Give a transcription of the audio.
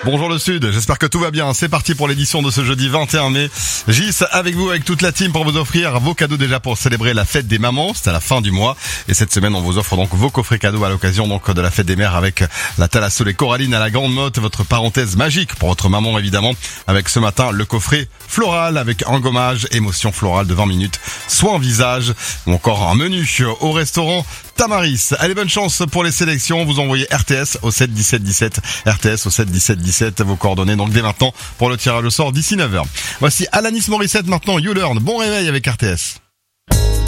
Bonjour le Sud, j'espère que tout va bien. C'est parti pour l'édition de ce jeudi 21 mai. Gis avec vous, avec toute la team pour vous offrir vos cadeaux déjà pour célébrer la fête des mamans. C'est à la fin du mois. Et cette semaine, on vous offre donc vos coffrets cadeaux à l'occasion donc de la fête des mères avec la Thalasso et Coraline à la Grande Motte. Votre parenthèse magique pour votre maman évidemment. Avec ce matin, le coffret floral avec un gommage, émotion florale de 20 minutes, soin visage ou encore un menu au restaurant Tamaris. Allez, bonne chance pour les sélections. Vous envoyez RTS au 7 17 17. RTS au 7 17 17. Vos coordonnées donc dès maintenant pour le tirage au sort d'ici 9h. Voici Alanis Morissette maintenant. You Learn. Bon réveil avec RTS.